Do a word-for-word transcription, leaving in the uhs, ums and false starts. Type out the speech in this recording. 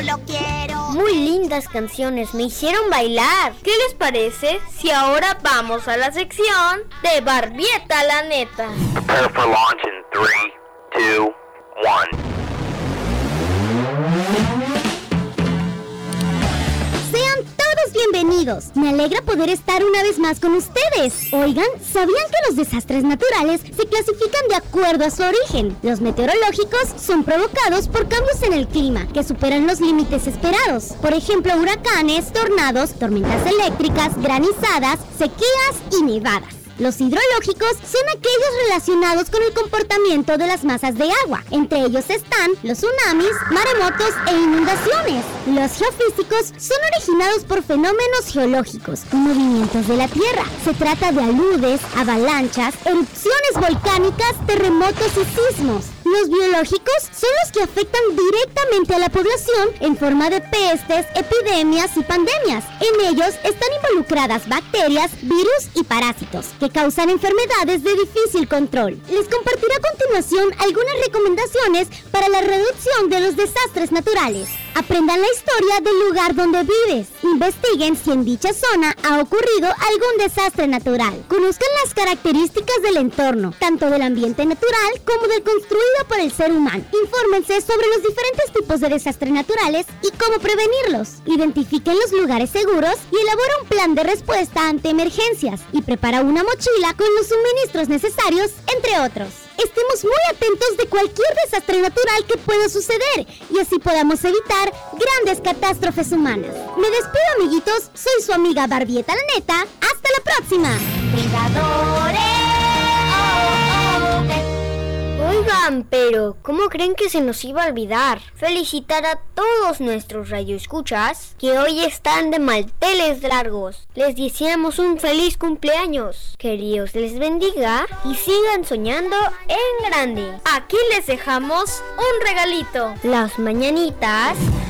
lo quiero. Muy lindas canciones, me hicieron bailar. ¿Qué les parece si ahora vamos a la sección de Barbieta la neta? Prepare for launch in three, two, one. Sean todos bienvenidos. Me alegra poder estar una vez más con ustedes. Oigan, ¿sabían que los desastres naturales se clasifican de acuerdo a su origen? Los meteorológicos son provocados por cambios en el clima que superan los límites esperados. Por ejemplo, huracanes, tornados, tormentas eléctricas, granizadas, sequías y nevadas. Los hidrológicos son aquellos relacionados con el comportamiento de las masas de agua. Entre ellos están los tsunamis, maremotos e inundaciones. Los geofísicos son originados por fenómenos geológicos y movimientos de la Tierra. Se trata de aludes, avalanchas, erupciones volcánicas, terremotos y sismos. Los biológicos son los que afectan directamente a la población en forma de pestes, epidemias y pandemias. En ellos están involucradas bacterias, virus y parásitos que causan enfermedades de difícil control. Les compartiré a continuación algunas recomendaciones para la reducción de los desastres naturales. Aprendan la historia del lugar donde vives. Investiguen si en dicha zona ha ocurrido algún desastre natural. Conozcan las características del entorno, tanto del ambiente natural como del construido por el ser humano. Infórmense sobre los diferentes tipos de desastres naturales y cómo prevenirlos. Identifiquen los lugares seguros y elabora un plan de respuesta ante emergencias. Y prepara una mochila con los suministros necesarios, entre otros. Estemos muy atentos de cualquier desastre natural que pueda suceder y así podamos evitar grandes catástrofes humanas. Me despido, amiguitos. Soy su amiga Barbieta la neta. ¡Hasta la próxima! ¡Vengadores! Oigan, pero ¿cómo creen que se nos iba a olvidar felicitar a todos nuestros radioescuchas que hoy están de manteles largos? Les deseamos un feliz cumpleaños. Que Dios les bendiga y sigan soñando en grande. Aquí les dejamos un regalito. Las mañanitas